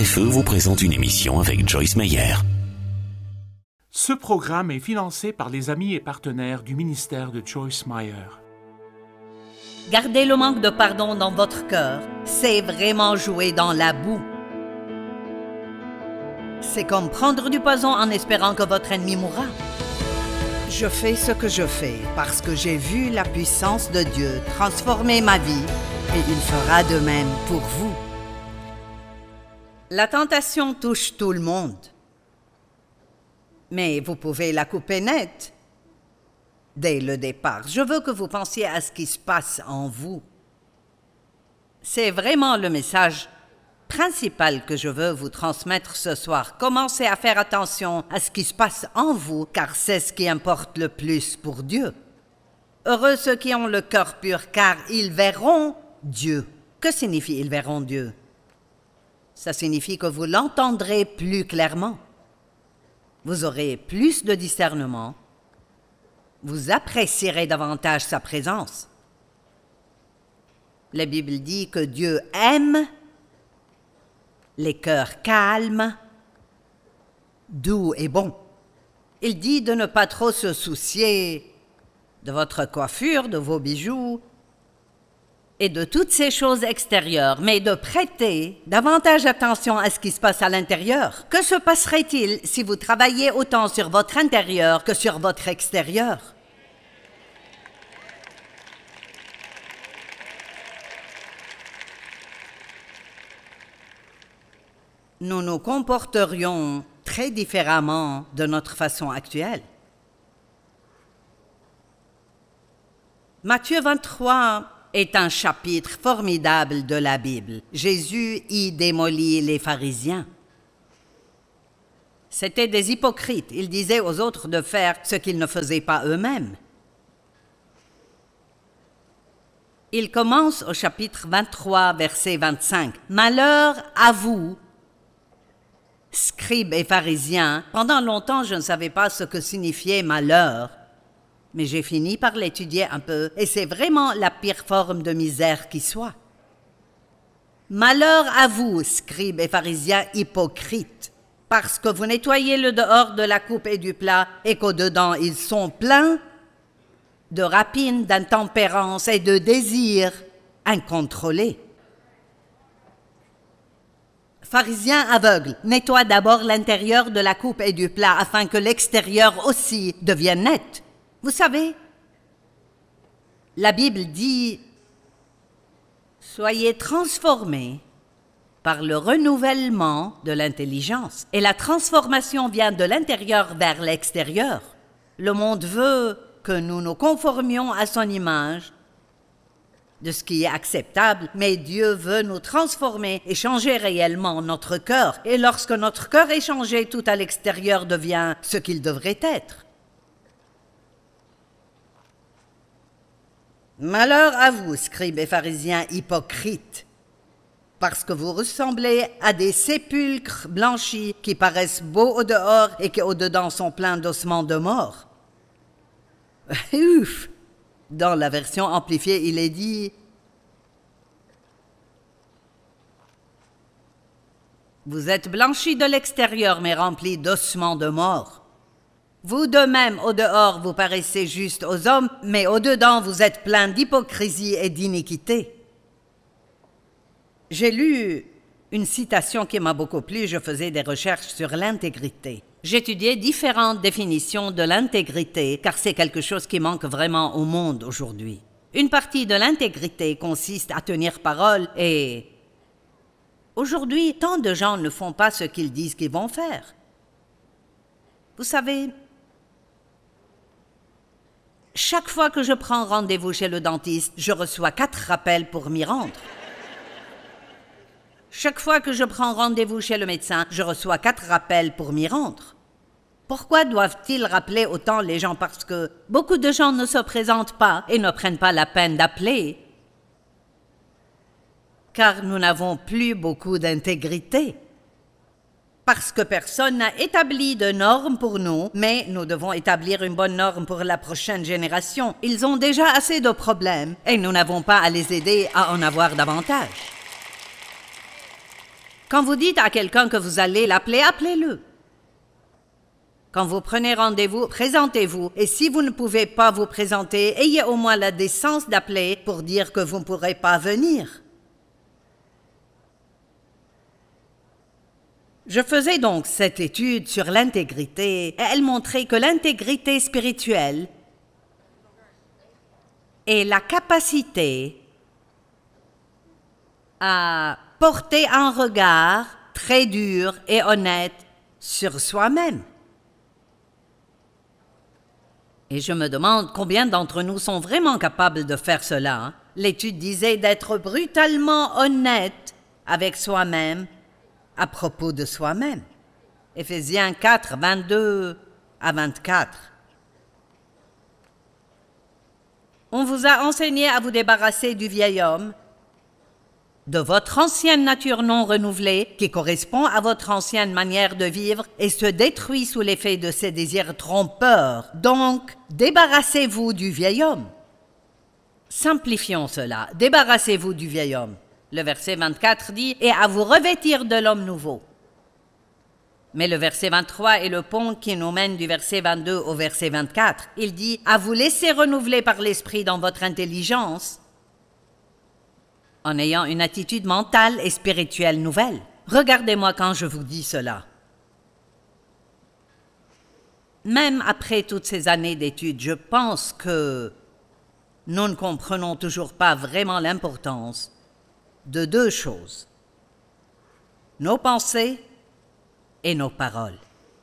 RFE vous présente une émission avec Joyce Meyer. Ce programme est financé par les amis et partenaires du ministère de Joyce Meyer. Gardez le manque de pardon dans votre cœur, c'est vraiment jouer dans la boue. C'est comme prendre du poison en espérant que votre ennemi mourra. Je fais ce que je fais parce que j'ai vu la puissance de Dieu transformer ma vie et il fera de même pour vous. La tentation touche tout le monde. Mais vous pouvez la couper nette dès le départ. Je veux que vous pensiez à ce qui se passe en vous. C'est vraiment le message principal que je veux vous transmettre ce soir. Commencez à faire attention à ce qui se passe en vous, car c'est ce qui importe le plus pour Dieu. Heureux ceux qui ont le cœur pur, car ils verront Dieu. Que signifie « ils verront Dieu » ? Ça signifie que vous l'entendrez plus clairement. Vous aurez plus de discernement. Vous apprécierez davantage sa présence. La Bible dit que Dieu aime les cœurs calmes, doux et bons. Il dit de ne pas trop se soucier de votre coiffure, de vos bijoux et de toutes ces choses extérieures, mais de prêter davantage attention à ce qui se passe à l'intérieur. Que se passerait-il si vous travailliez autant sur votre intérieur que sur votre extérieur? Nous nous comporterions très différemment de notre façon actuelle. Matthieu 23 est un chapitre formidable de la Bible. Jésus y démolit les pharisiens. C'étaient des hypocrites. Ils disaient aux autres de faire ce qu'ils ne faisaient pas eux-mêmes. Il commence au chapitre 23, verset 25. « Malheur à vous, scribes et pharisiens. » Pendant longtemps, je ne savais pas ce que signifiait malheur. Mais j'ai fini par l'étudier un peu, et c'est vraiment la pire forme de misère qui soit. Malheur à vous, scribes et pharisiens hypocrites, parce que vous nettoyez le dehors de la coupe et du plat, et qu'au-dedans ils sont pleins de rapines, d'intempérance et de désirs incontrôlés. Pharisiens aveugles, nettoie d'abord l'intérieur de la coupe et du plat, afin que l'extérieur aussi devienne net. Vous savez, la Bible dit « Soyez transformés par le renouvellement de l'intelligence. » Et la transformation vient de l'intérieur vers l'extérieur. Le monde veut que nous nous conformions à son image, de ce qui est acceptable, mais Dieu veut nous transformer et changer réellement notre cœur. Et lorsque notre cœur est changé, tout à l'extérieur devient ce qu'il devrait être. Malheur à vous, scribes et pharisiens hypocrites, parce que vous ressemblez à des sépulcres blanchis qui paraissent beaux au dehors et qui au dedans sont pleins d'ossements de mort. Ouf! Dans la version amplifiée, il est dit « Vous êtes blanchis de l'extérieur, mais remplis d'ossements de mort. Vous de même, au dehors, vous paraissez juste aux hommes, mais au dedans, vous êtes pleins d'hypocrisie et d'iniquité. » J'ai lu une citation qui m'a beaucoup plu. Je faisais des recherches sur l'intégrité. J'étudiais différentes définitions de l'intégrité, car c'est quelque chose qui manque vraiment au monde aujourd'hui. Une partie de l'intégrité consiste à tenir parole et aujourd'hui, tant de gens ne font pas ce qu'ils disent qu'ils vont faire. Vous savez, chaque fois que je prends rendez-vous chez le dentiste, je reçois 4 rappels pour m'y rendre. Chaque fois que je prends rendez-vous chez le médecin, je reçois 4 rappels pour m'y rendre. Pourquoi doivent-ils rappeler autant les gens? Parce que beaucoup de gens ne se présentent pas et ne prennent pas la peine d'appeler. Car nous n'avons plus beaucoup d'intégrité. Parce que personne n'a établi de normes pour nous, mais nous devons établir une bonne norme pour la prochaine génération. Ils ont déjà assez de problèmes et nous n'avons pas à les aider à en avoir davantage. Quand vous dites à quelqu'un que vous allez l'appeler, appelez-le. Quand vous prenez rendez-vous, présentez-vous. Et si vous ne pouvez pas vous présenter, ayez au moins la décence d'appeler pour dire que vous ne pourrez pas venir. Je faisais donc cette étude sur l'intégrité et elle montrait que l'intégrité spirituelle est la capacité à porter un regard très dur et honnête sur soi-même. Et je me demande combien d'entre nous sont vraiment capables de faire cela. Hein? L'étude disait d'être brutalement honnête avec soi-même à propos de soi-même. Éphésiens 4, 22 à 24. On vous a enseigné à vous débarrasser du vieil homme, de votre ancienne nature non renouvelée, qui correspond à votre ancienne manière de vivre et se détruit sous l'effet de ses désirs trompeurs. Donc, débarrassez-vous du vieil homme. Simplifions cela. Débarrassez-vous du vieil homme. Le verset 24 dit « Et à vous revêtir de l'homme nouveau ». Mais le verset 23 est le pont qui nous mène du verset 22 au verset 24. Il dit « À vous laisser renouveler par l'esprit dans votre intelligence » en ayant une attitude mentale et spirituelle nouvelle. Regardez-moi quand je vous dis cela. Même après toutes ces années d'études, je pense que nous ne comprenons toujours pas vraiment l'importance de deux choses, nos pensées et nos paroles.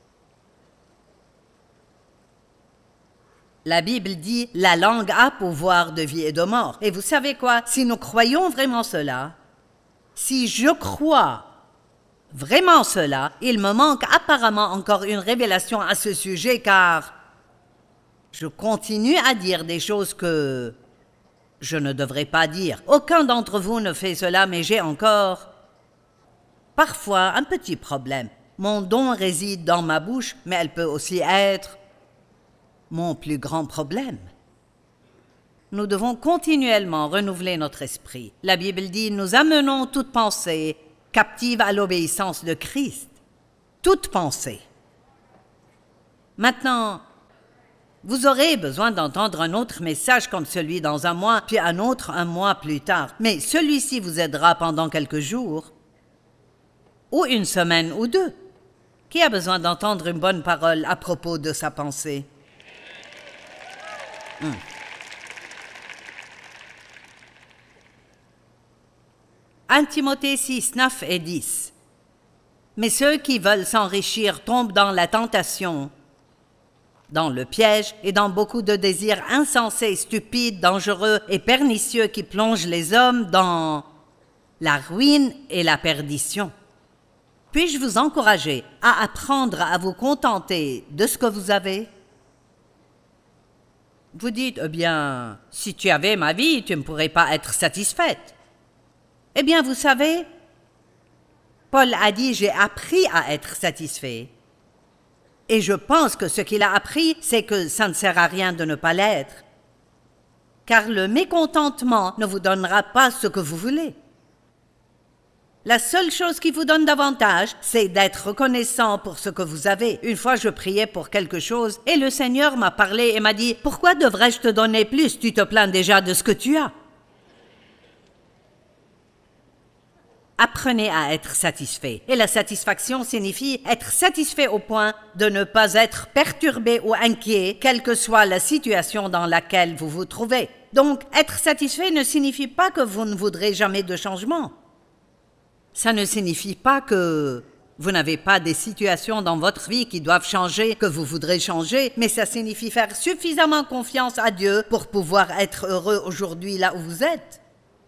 La Bible dit « La langue a pouvoir de vie et de mort ». Et vous savez quoi? Si nous croyons vraiment cela, si je crois vraiment cela, il me manque apparemment encore une révélation à ce sujet car je continue à dire des choses que je ne devrais pas dire. Aucun d'entre vous ne fait cela, mais j'ai encore parfois un petit problème. Mon don réside dans ma bouche, mais elle peut aussi être mon plus grand problème. Nous devons continuellement renouveler notre esprit. La Bible dit « Nous amenons toute pensée captive à l'obéissance de Christ. » Toute pensée. Maintenant, vous aurez besoin d'entendre un autre message comme celui dans un mois, puis un autre un mois plus tard. Mais celui-ci vous aidera pendant quelques jours, ou une semaine ou deux. Qui a besoin d'entendre une bonne parole à propos de sa pensée? 1 Timothée 6, 9 et 10. Mais ceux qui veulent s'enrichir tombent dans la tentation, dans le piège et dans beaucoup de désirs insensés, stupides, dangereux et pernicieux qui plongent les hommes dans la ruine et la perdition. Puis-je vous encourager à apprendre à vous contenter de ce que vous avez? Vous dites, eh bien, si tu avais ma vie, tu ne pourrais pas être satisfaite. Eh bien, vous savez, Paul a dit, j'ai appris à être satisfait. Et je pense que ce qu'il a appris, c'est que ça ne sert à rien de ne pas l'être. Car le mécontentement ne vous donnera pas ce que vous voulez. La seule chose qui vous donne davantage, c'est d'être reconnaissant pour ce que vous avez. Une fois, je priais pour quelque chose et le Seigneur m'a parlé et m'a dit « Pourquoi devrais-je te donner plus? Tu te plains déjà de ce que tu as. » Apprenez à être satisfait. Et la satisfaction signifie être satisfait au point de ne pas être perturbé ou inquiet, quelle que soit la situation dans laquelle vous vous trouvez. Donc, être satisfait ne signifie pas que vous ne voudrez jamais de changement. Ça ne signifie pas que vous n'avez pas des situations dans votre vie qui doivent changer, que vous voudrez changer, mais ça signifie faire suffisamment confiance à Dieu pour pouvoir être heureux aujourd'hui là où vous êtes.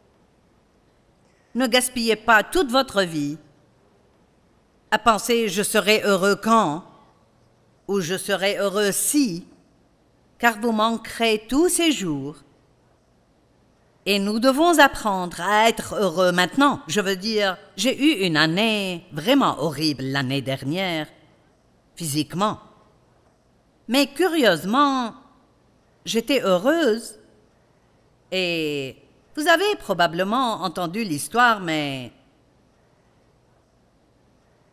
Ne gaspillez pas toute votre vie à penser « je serai heureux quand » ou « je serai heureux si », car vous manquerez tous ces jours. Et nous devons apprendre à être heureux maintenant. Je veux dire, j'ai eu une année vraiment horrible l'année dernière, physiquement. Mais curieusement, j'étais heureuse. Et vous avez probablement entendu l'histoire, mais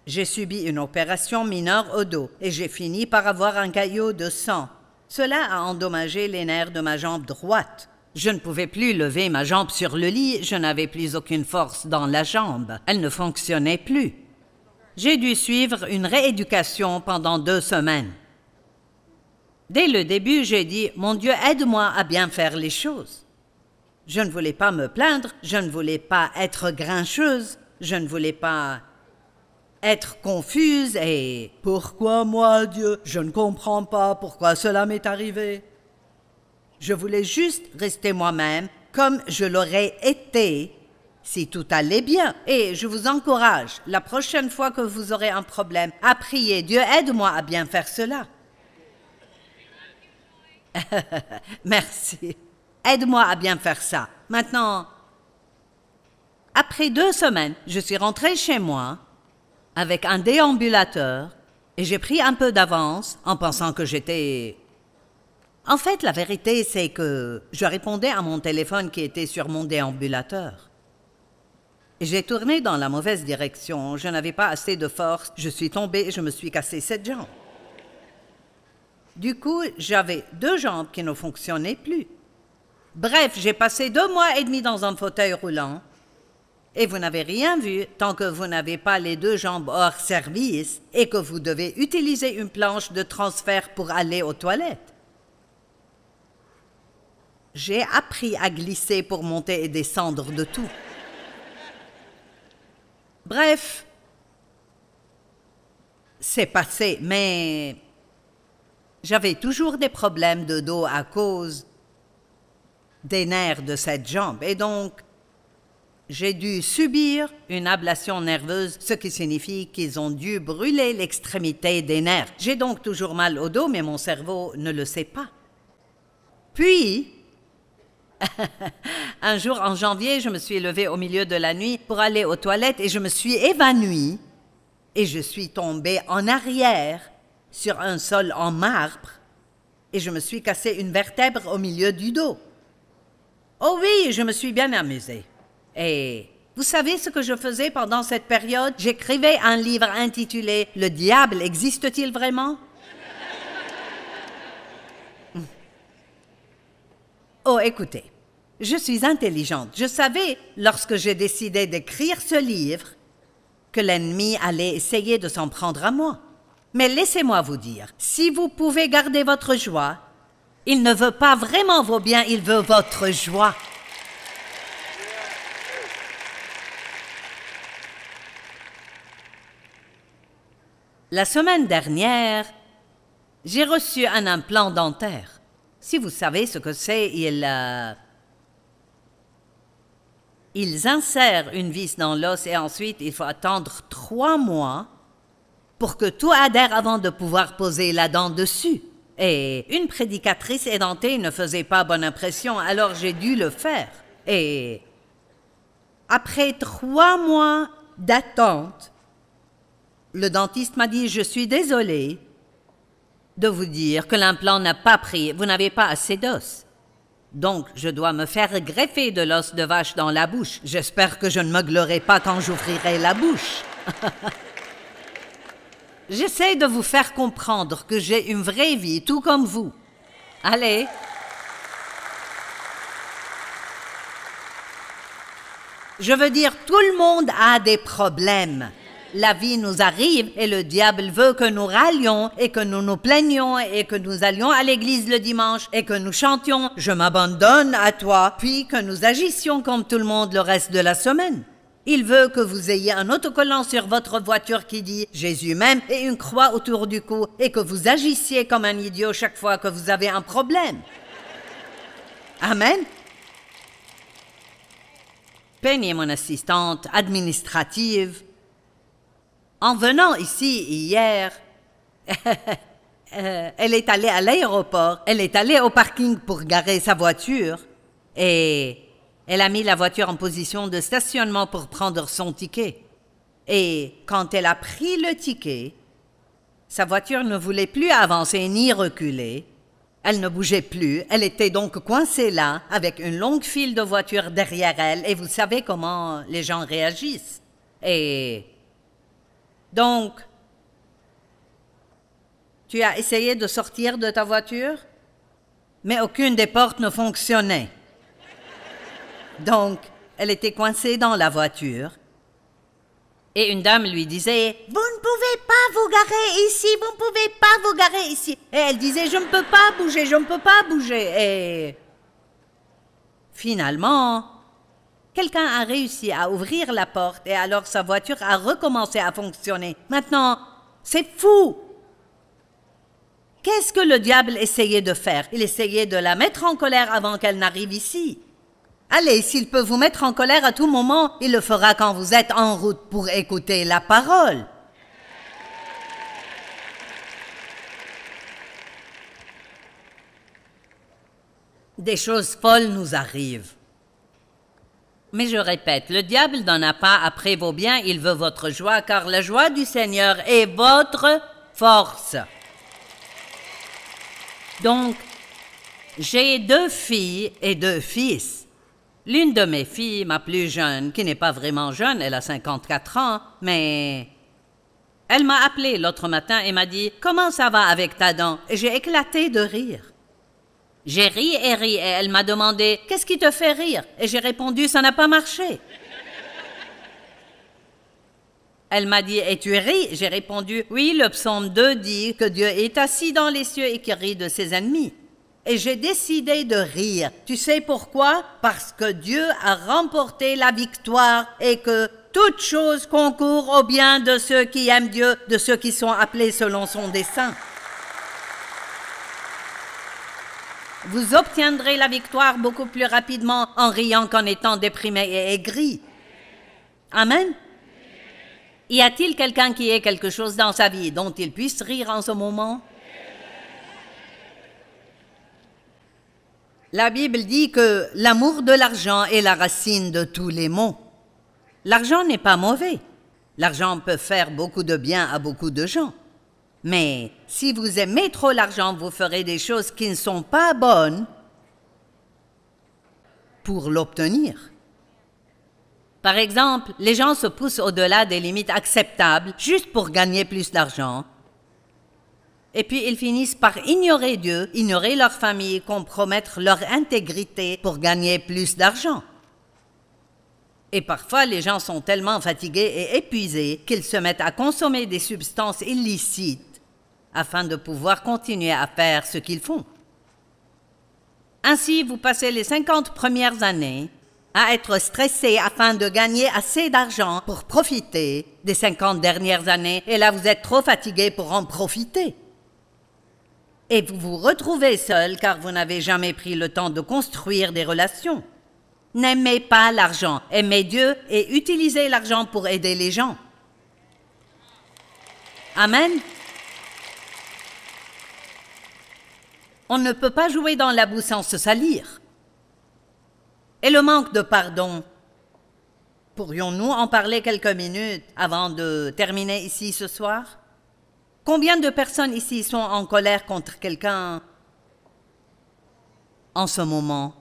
J'ai subi une opération mineure au dos et j'ai fini par avoir un caillot de sang. Cela a endommagé les nerfs de ma jambe droite. Je ne pouvais plus lever ma jambe sur le lit, je n'avais plus aucune force dans la jambe. Elle ne fonctionnait plus. J'ai dû suivre une rééducation pendant 2 semaines. Dès le début, j'ai dit « Mon Dieu, aide-moi à bien faire les choses ». Je ne voulais pas me plaindre, je ne voulais pas être grincheuse, je ne voulais pas être confuse et « Pourquoi moi, Dieu? Je ne comprends pas pourquoi cela m'est arrivé. » Je voulais juste rester moi-même comme je l'aurais été si tout allait bien. Et je vous encourage, la prochaine fois que vous aurez un problème, à prier « Dieu, aide-moi à bien faire cela. » Merci. Aide-moi à bien faire ça. Maintenant, après 2 semaines, je suis rentrée chez moi avec un déambulateur et j'ai pris un peu d'avance en pensant que j'étais... En fait, la vérité, c'est que je répondais à mon téléphone qui était sur mon déambulateur. J'ai tourné dans la mauvaise direction, je n'avais pas assez de force, je suis tombée et je me suis cassé cette jambe. Du coup, j'avais 2 jambes qui ne fonctionnaient plus. Bref, j'ai passé 2 mois et demi dans un fauteuil roulant et vous n'avez rien vu tant que vous n'avez pas les 2 jambes hors service et que vous devez utiliser une planche de transfert pour aller aux toilettes. J'ai appris à glisser pour monter et descendre de tout. Bref, c'est passé, mais j'avais toujours des problèmes de dos à cause des nerfs de cette jambe. Et donc, j'ai dû subir une ablation nerveuse, ce qui signifie qu'ils ont dû brûler l'extrémité des nerfs. J'ai donc toujours mal au dos, mais mon cerveau ne le sait pas. Puis, un jour en janvier, je me suis levée au milieu de la nuit pour aller aux toilettes et je me suis évanouie et je suis tombée en arrière sur un sol en marbre et je me suis cassé une vertèbre au milieu du dos. Oh oui, je me suis bien amusée. Et vous savez ce que je faisais pendant cette période? J'écrivais un livre intitulé « Le diable existe-t-il vraiment ?» Oh, écoutez, je suis intelligente. Je savais, lorsque j'ai décidé d'écrire ce livre, que l'ennemi allait essayer de s'en prendre à moi. Mais laissez-moi vous dire, si vous pouvez garder votre joie, il ne veut pas vraiment vos biens, il veut votre joie. La semaine dernière, j'ai reçu un implant dentaire. Si vous savez ce que c'est, ils insèrent une vis dans l'os et ensuite il faut attendre 3 mois pour que tout adhère avant de pouvoir poser la dent dessus. Et une prédicatrice édentée ne faisait pas bonne impression, alors j'ai dû le faire. Et après 3 mois d'attente, le dentiste m'a dit « Je suis désolée de vous dire que l'implant n'a pas pris, vous n'avez pas assez d'os. Donc, je dois me faire greffer de l'os de vache dans la bouche. J'espère que je ne me glorerai pas quand j'ouvrirai la bouche. » J'essaie de vous faire comprendre que j'ai une vraie vie, tout comme vous. Allez. Je veux dire, tout le monde a des problèmes. La vie nous arrive et le diable veut que nous râlions et que nous nous plaignions et que nous allions à l'église le dimanche et que nous chantions « Je m'abandonne à toi », puis que nous agissions comme tout le monde le reste de la semaine. Il veut que vous ayez un autocollant sur votre voiture qui dit « Jésus m'aime » et une croix autour du cou et que vous agissiez comme un idiot chaque fois que vous avez un problème. Amen. Penny est mon assistante administrative. En venant ici hier, elle est allée à l'aéroport, elle est allée au parking pour garer sa voiture et elle a mis la voiture en position de stationnement pour prendre son ticket. Et quand elle a pris le ticket, sa voiture ne voulait plus avancer ni reculer. Elle ne bougeait plus, elle était donc coincée là, avec une longue file de voitures derrière elle, et vous savez comment les gens réagissent. Et Donc, tu as essayé de sortir de ta voiture, mais aucune des portes ne fonctionnait. Donc, elle était coincée dans la voiture. Et une dame lui disait « Vous ne pouvez pas vous garer ici, vous ne pouvez pas vous garer ici. » Et elle disait « Je ne peux pas bouger, je ne peux pas bouger. » Et finalement, quelqu'un a réussi à ouvrir la porte et alors sa voiture a recommencé à fonctionner. Maintenant, c'est fou! Qu'est-ce que le diable essayait de faire? Il essayait de la mettre en colère avant qu'elle n'arrive ici. Allez, s'il peut vous mettre en colère à tout moment, il le fera quand vous êtes en route pour écouter la parole. Des choses folles nous arrivent. Mais je répète, le diable n'en a pas après vos biens, il veut votre joie, car la joie du Seigneur est votre force. Donc, j'ai 2 filles et 2 fils. L'une de mes filles, ma plus jeune, qui n'est pas vraiment jeune, elle a 54 ans, mais elle m'a appelé l'autre matin et m'a dit « Comment ça va avec ta dent ?» Et j'ai éclaté de rire. J'ai ri et elle m'a demandé « Qu'est-ce qui te fait rire ?» Et j'ai répondu « Ça n'a pas marché. » Elle m'a dit « Et tu ris ?» J'ai répondu « Oui, le psaume 2 dit que Dieu est assis dans les cieux et qu'il rit de ses ennemis. » Et j'ai décidé de rire. Tu sais pourquoi? Parce que Dieu a remporté la victoire et que toute chose concourt au bien de ceux qui aiment Dieu, de ceux qui sont appelés selon son dessein. Vous obtiendrez la victoire beaucoup plus rapidement en riant qu'en étant déprimé et aigri. Amen. Y a-t-il quelqu'un qui ait quelque chose dans sa vie dont il puisse rire en ce moment? La Bible dit que l'amour de l'argent est la racine de tous les maux. L'argent n'est pas mauvais. L'argent peut faire beaucoup de bien à beaucoup de gens. Mais si vous aimez trop l'argent, vous ferez des choses qui ne sont pas bonnes pour l'obtenir. Par exemple, les gens se poussent au-delà des limites acceptables juste pour gagner plus d'argent. Et puis ils finissent par ignorer Dieu, ignorer leur famille, compromettre leur intégrité pour gagner plus d'argent. Et parfois, les gens sont tellement fatigués et épuisés qu'ils se mettent à consommer des substances illicites afin de pouvoir continuer à faire ce qu'ils font. Ainsi, vous passez les 50 premières années à être stressé afin de gagner assez d'argent pour profiter des 50 dernières années, et là vous êtes trop fatigué pour en profiter. Et vous vous retrouvez seul car vous n'avez jamais pris le temps de construire des relations. N'aimez pas l'argent, aimez Dieu et utilisez l'argent pour aider les gens. Amen. On ne peut pas jouer dans la boue sans se salir. Et le manque de pardon, pourrions-nous en parler quelques minutes avant de terminer ici ce soir? Combien de personnes ici sont en colère contre quelqu'un en ce moment?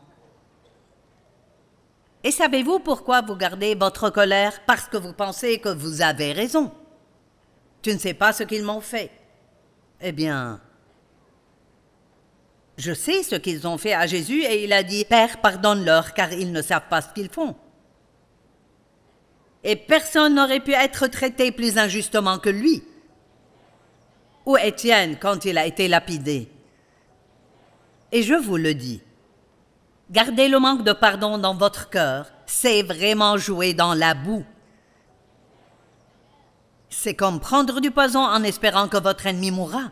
Et savez-vous pourquoi vous gardez votre colère? Parce que vous pensez que vous avez raison. Tu ne sais pas ce qu'ils m'ont fait. Eh bien, je sais ce qu'ils ont fait à Jésus et il a dit « Père, pardonne-leur car ils ne savent pas ce qu'ils font. » Et personne n'aurait pu être traité plus injustement que lui. Ou Étienne quand il a été lapidé. Et je vous le dis, gardez le manque de pardon dans votre cœur, c'est vraiment jouer dans la boue. C'est comme prendre du poison en espérant que votre ennemi mourra.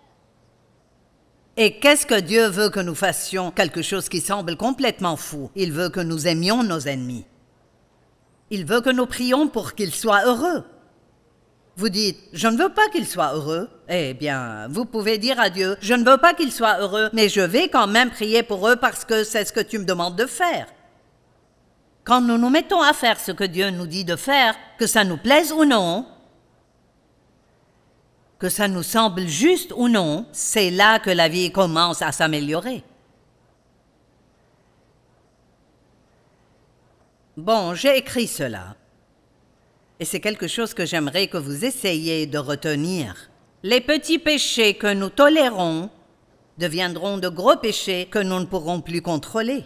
Et qu'est-ce que Dieu veut que nous fassions? Quelque chose qui semble complètement fou. Il veut que nous aimions nos ennemis. Il veut que nous prions pour qu'ils soient heureux. Vous dites, je ne veux pas qu'ils soient heureux. Eh bien, vous pouvez dire à Dieu, je ne veux pas qu'ils soient heureux, mais je vais quand même prier pour eux parce que c'est ce que tu me demandes de faire. Quand nous nous mettons à faire ce que Dieu nous dit de faire, que ça nous plaise ou non, que ça nous semble juste ou non, c'est là que la vie commence à s'améliorer. Bon, j'ai écrit cela. et c'est quelque chose que j'aimerais que vous essayiez de retenir. Les petits péchés que nous tolérons deviendront de gros péchés que nous ne pourrons plus contrôler.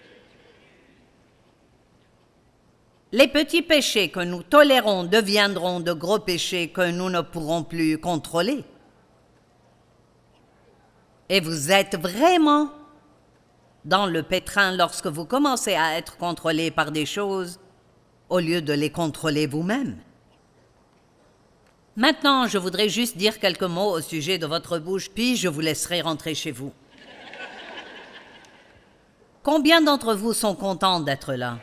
Les petits péchés que nous tolérons deviendront de gros péchés que nous ne pourrons plus contrôler. Et vous êtes vraiment dans le pétrin lorsque vous commencez à être contrôlé par des choses au lieu de les contrôler vous-même. Maintenant, je voudrais juste dire quelques mots au sujet de votre bouche, puis je vous laisserai rentrer chez vous. Combien d'entre vous sont contents d'être là?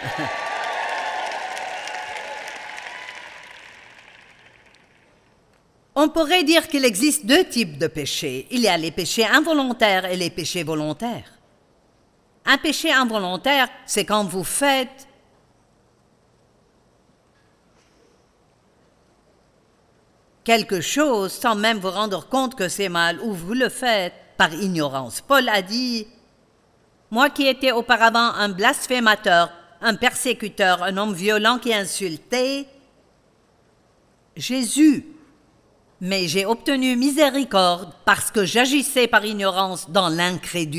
On pourrait dire qu'il existe deux types de péchés. Il y a les péchés involontaires et les péchés volontaires. Un péché involontaire, c'est quand vous faites quelque chose sans même vous rendre compte que c'est mal, ou vous le faites par ignorance. Paul a dit « Moi qui étais auparavant un blasphémateur, un persécuteur, un homme violent qui insultait Jésus, mais j'ai obtenu miséricorde parce que j'agissais par ignorance dans l'incrédulité. »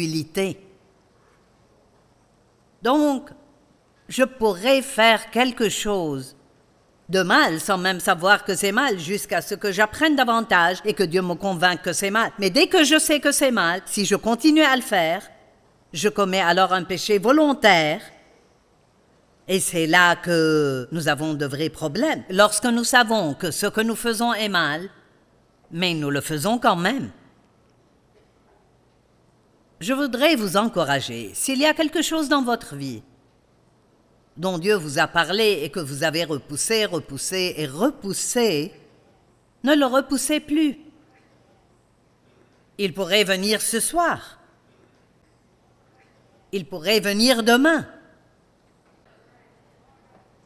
Donc, je pourrais faire quelque chose de mal sans même savoir que c'est mal jusqu'à ce que j'apprenne davantage et que Dieu me convainque que c'est mal. Mais dès que je sais que c'est mal, si je continue à le faire, je commets alors un péché volontaire et c'est là que nous avons de vrais problèmes. Lorsque nous savons que ce que nous faisons est mal, mais nous le faisons quand même. Je voudrais vous encourager, s'il y a quelque chose dans votre vie dont Dieu vous a parlé et que vous avez repoussé, repoussé et repoussé, ne le repoussez plus. Il pourrait venir ce soir. Il pourrait venir demain.